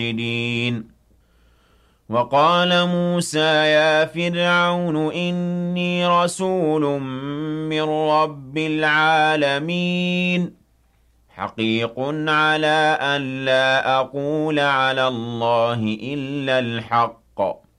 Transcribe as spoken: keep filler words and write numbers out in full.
وقال موسى يا فرعون إني رسول من رب العالمين حقيق على أن لا أقول على الله إلا الحق